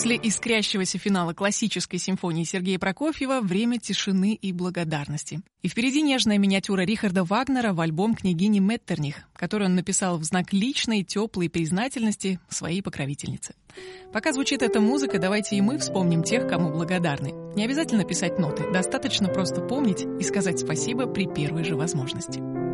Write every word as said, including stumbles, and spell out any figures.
После искрящегося финала классической симфонии Сергея Прокофьева время тишины и благодарности. И впереди нежная миниатюра Рихарда Вагнера в альбом княгини Меттерних, который он написал в знак личной, теплой признательности своей покровительнице. Пока звучит эта музыка, давайте и мы вспомним тех, кому благодарны. Не обязательно писать ноты, достаточно просто помнить и сказать спасибо при первой же возможности.